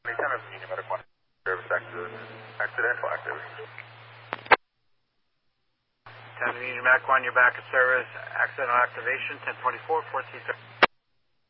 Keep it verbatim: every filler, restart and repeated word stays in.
ten of Union Medic one. Service active. Accidental activity. ten of Union Medic one, you're back at service. Accidental activation, ten twenty-four, four C.